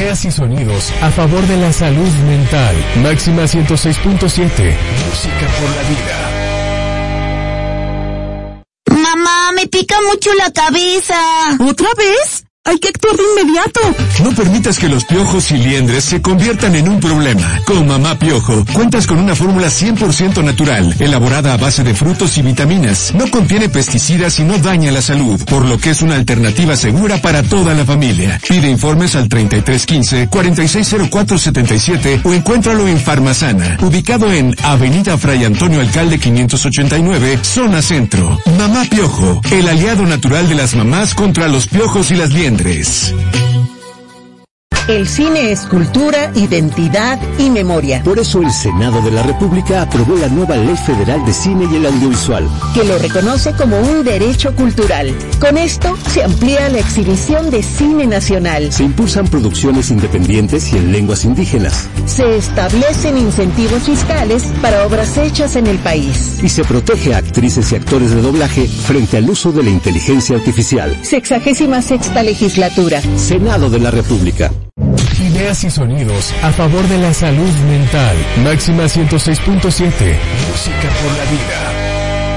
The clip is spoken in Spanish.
Ideas y sonidos a favor de la salud mental. Máxima 106.7. Música por la vida. Mamá, me pica mucho la cabeza. ¿Otra vez? Hay que actuar de inmediato. No permitas que los piojos y liendres se conviertan en un problema. Con Mamá Piojo, cuentas con una fórmula 100% natural, elaborada a base de frutos y vitaminas. No contiene pesticidas y no daña la salud, por lo que es una alternativa segura para toda la familia. Pide informes al 3315-460477 o encuéntralo en Farmasana, ubicado en Avenida Fray Antonio Alcalde 589, Zona Centro. Mamá Piojo, el aliado natural de las mamás contra los piojos y las liendres. El cine es cultura, identidad y memoria. Por eso el Senado de la República aprobó la nueva Ley Federal de Cine y el Audiovisual, que lo reconoce como un derecho cultural. Con esto se amplía la exhibición de cine nacional. Se impulsan producciones independientes y en lenguas indígenas. Se establecen incentivos fiscales para obras hechas en el país. Y se protege a actrices y actores de doblaje frente al uso de la inteligencia artificial. 66ª legislatura. Senado de la República. Ideas y sonidos a favor de la salud mental. Máxima 106.7. Música por la vida.